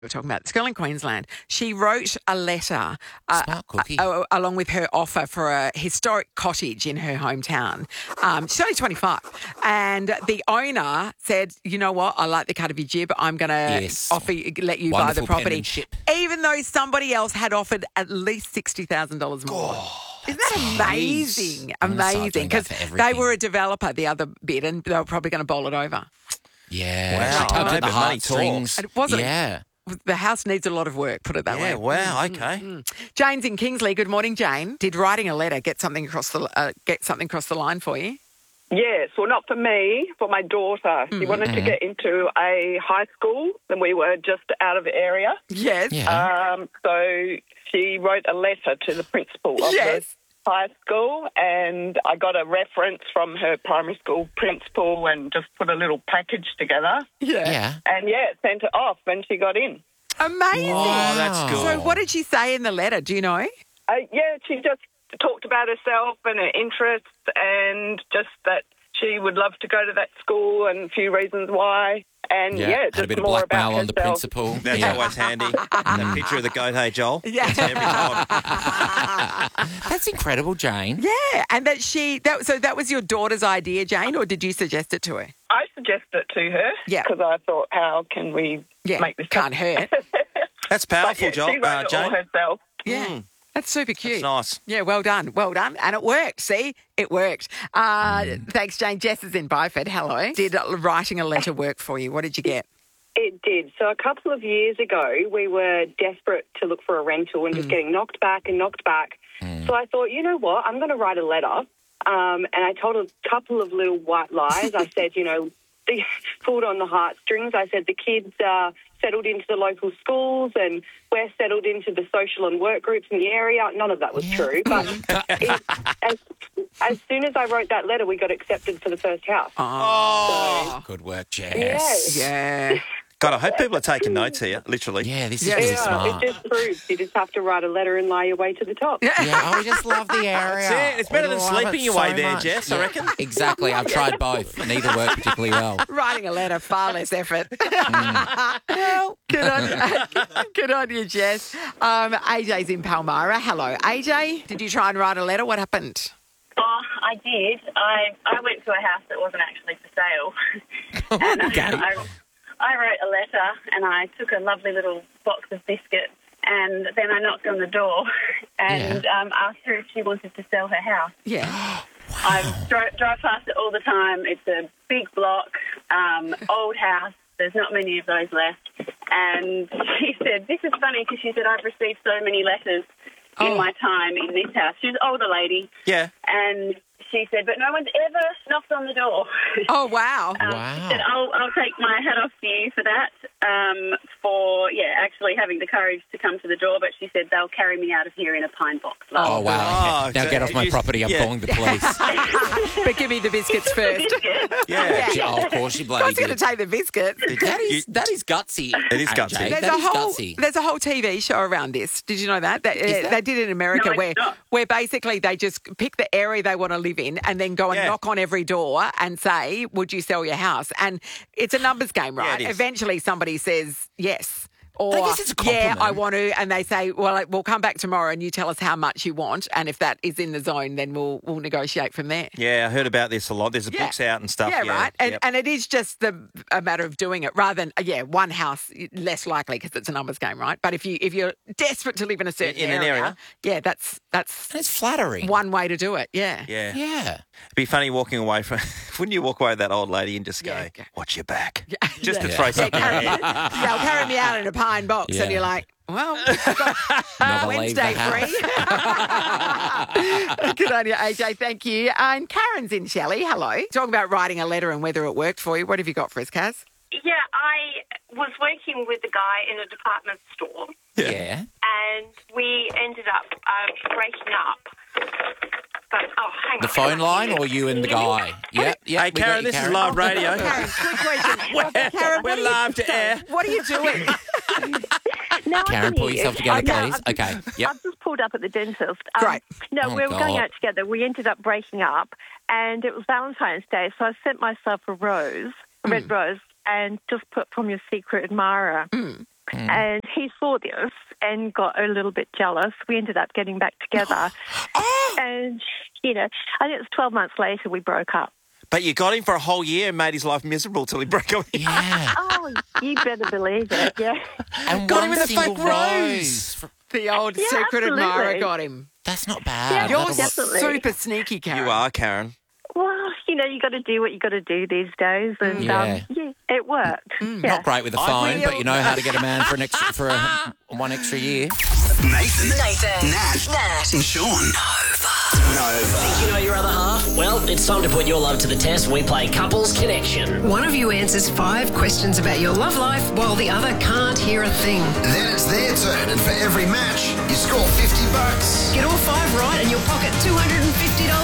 we're talking about, this girl in Queensland, she wrote a letter Smart cookie. along with her offer for a historic cottage in her hometown. She's only 25. And the owner said, you know what, I like the cut of your jib. I'm going to let you buy the Wonderful property. penmanship. Even though somebody else had offered at least $60,000 more. Isn't that amazing? Amazing. Because they were a developer, the other bit, and they were probably going to bowl it over. Yeah. Wow. She tugged I at the know, but money heartstrings. And it wasn't. Yeah. The house needs a lot of work, put it that way. Yeah, wow, okay. Jane's in Kingsley. Good morning, Jane. Did writing a letter get something across the line for you? Yes, well, not for me, for my daughter. She wanted to get into a high school, and we were just out of the area. Yes. Yeah. So she wrote a letter to the principal of the high school, and I got a reference from her primary school principal and just put a little package together. Yeah. And, sent it off, and she got in. Amazing. Oh, that's good. So what did she say in the letter? Do you know? She just talked about herself and her interests and just that she would love to go to that school and a few reasons why. And, Had just a bit of more blackmail about on the herself. principal. That's always handy. That picture of the goat, hey, Joel. Yeah. It's every time. That's incredible, Jane. Yeah, and so that was your daughter's idea, Jane, or did you suggest it to her? I suggested it to her because I thought, how can we make this can't hurt. That's powerful, She wrote it all Jane. herself. Yeah. That's super cute. That's nice. Yeah, well done. Well done. And it worked. See? It worked. Thanks, Jane. Jess is in Byford. Hello. Did writing a letter work for you? What did you get? It did. So a couple of years ago, we were desperate to look for a rental and just getting knocked back. So I thought, you know what, I'm going to write a letter. And I told a couple of little white lies. I said, they pulled on the heartstrings. I said the kids are settled into the local schools and we're settled into the social and work groups in the area. None of that was true. But as soon as I wrote that letter, we got accepted for the first house. Oh. Good work, Jess. Yeah. God, I hope people are taking notes here, literally. Yeah, this is really smart. It just proves you just have to write a letter and lie your way to the top. Yeah, we just love the area. That's it. It's better We than love sleeping it your way so there, much. Jess, I reckon. Exactly. I've tried both. Neither worked particularly well. Writing a letter, far less effort. Well, good on you, Jess. AJ's in Palmyra. Hello, AJ. Did you try and write a letter? What happened? Oh, I did. I went to a house that wasn't actually for sale. And Okay. I wrote a letter and I took a lovely little box of biscuits and then I knocked on the door and asked her if she wanted to sell her house. Yeah. I drive past it all the time. It's a big block, old house. There's not many of those left. And she said, this is funny because she said, I've received so many letters in my time in this house. She's an older lady. Yeah. And she said, but no one's ever knocked on the door. Oh, wow. She said, I'll take my hat off to you for that, for actually having the courage to come to the door. But she said, they'll carry me out of here in a pine box. Oh, wow. Oh, now get off my property. I'm calling the police. But give me the biscuits first. Yeah. Oh, of course you I bloody was going to did. take the biscuits. That is gutsy. It is gutsy. AJ. There's a whole TV show around this. Did you know that? They did it in America No, I did not. where basically they just pick the area they want to live in and then go and knock on every door and say, would you sell your house? And it's a numbers game, right? it is. Eventually somebody says yes. Or, I guess it's a compliment. I want to. And they say, well, we'll come back tomorrow and you tell us how much you want. And if that is in the zone, then we'll negotiate from there. Yeah, I heard about this a lot. There's books out and stuff. Yeah, right. And, Yep. and it is just a matter of doing it rather than, one house, less likely because it's a numbers game, right? But if you're desperate to live in a certain an area. that's And it's flattering. one way to do it. Yeah. Yeah. Yeah. It'd be funny walking away from... Wouldn't you walk away with that old lady and just go, Yeah. watch your back? Yeah. Just to Yeah. throw something carry, at they'll carry me out in a pine box Yeah. and you're like, well, Never leave Wednesday the house. free. Good on you, AJ. Thank you. And Karen's in Shelley. Hello. Talking about writing a letter and whether it worked for you. What have you got for us, Kaz? Yeah, I was working with a guy in a department store, Yeah. and we ended up breaking up. But, hang on. The phone line or you and the guy? Yep. Hey, we got Karen, you, this is Karen. live radio. Karen, quick question. Karen, We're live to air. What are you doing? No, Karen, pull yourself together, please. Okay. Yep. I've just pulled up at the dentist. Great. No, Oh, we were going God. out together. We ended up breaking up, and it was Valentine's Day, so I sent myself a red rose, and just put from your secret admirer. And he saw this and got a little bit jealous. We ended up getting back together. And, I think it was 12 months later we broke up. But you got him for a whole year and made his life miserable till he broke up. Yeah. Oh, you better believe it, yeah. And Got one him with a single fake rose. The old secret absolutely. admirer got him. That's not bad. Yeah, You're definitely. super sneaky, Karen. You are, Karen. Well, you got to do what you got to do these days. And, it worked. Yeah. Not great with the phone, but you know how to get a man for one extra year. Nathan, Nat, and Sean. Nova. Think you know your other half? Well, it's time to put your love to the test. We play Couples Connection. One of you answers 5 questions about your love life while the other can't hear a thing. Then it's their turn, and for every match, you score $50. Get all 5 right and you'll pocket $250.